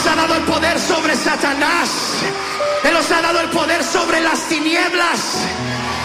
nos ha dado el poder sobre Satanás. Él nos ha dado el poder sobre las tinieblas.